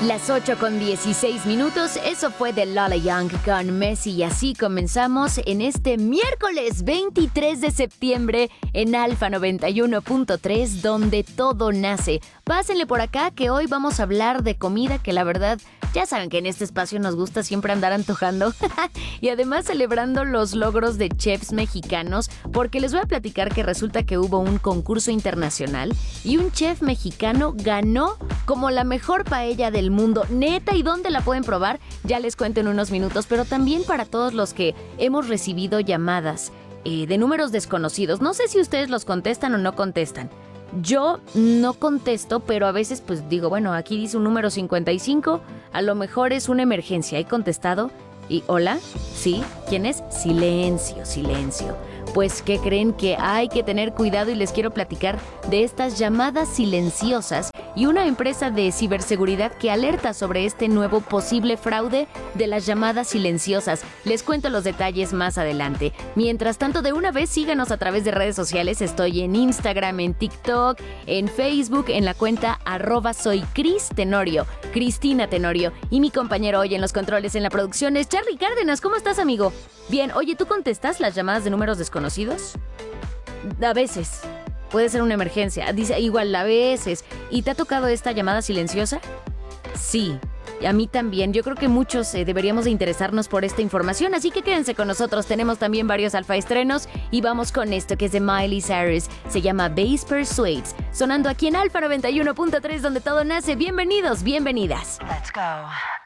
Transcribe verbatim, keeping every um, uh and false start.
Las ocho con dieciséis minutos, eso fue de Lola Young con Messi y así comenzamos en este miércoles veintitrés de septiembre en Alfa noventa y uno punto tres, donde todo nace. Pásenle por acá que hoy vamos a hablar de comida que la verdad ya saben que en este espacio nos gusta siempre andar antojando y además celebrando los logros de chefs mexicanos, porque les voy a platicar que resulta que hubo un concurso internacional y un chef mexicano ganó como la mejor paella del mundo. Neta, ¿y dónde la pueden probar? Ya les cuento en unos minutos, pero también para todos los que hemos recibido llamadas eh, de números desconocidos. No sé si ustedes los contestan o no contestan. Yo no contesto, pero a veces pues digo, bueno, aquí dice un número cincuenta y cinco, a lo mejor es una emergencia. He contestado y ¿hola? ¿Sí? ¿Quién es? Silencio, silencio. Pues, ¿qué creen? Que hay que tener cuidado y les quiero platicar de estas llamadas silenciosas y una empresa de ciberseguridad que alerta sobre este nuevo posible fraude de las llamadas silenciosas. Les cuento los detalles más adelante. Mientras tanto, de una vez síganos a través de redes sociales. Estoy en Instagram, en TikTok, en Facebook, en la cuenta arroba soy Cris Tenorio, Cristina Tenorio. Y mi compañero hoy en los controles en la producción es Charly Cárdenas. ¿Cómo estás, amigo? Bien, oye, ¿tú contestas las llamadas de números desconocidos? A veces. Puede ser una emergencia. Dice igual a veces. ¿Y te ha tocado esta llamada silenciosa? Sí. Y a mí también. Yo creo que muchos eh, deberíamos de interesarnos por esta información, así que quédense con nosotros. Tenemos también varios alfa estrenos y vamos con esto que es de Miley Cyrus. Se llama Bass Persuades, sonando aquí en Alfa noventa y uno punto tres, donde todo nace. Bienvenidos, bienvenidas. Let's go.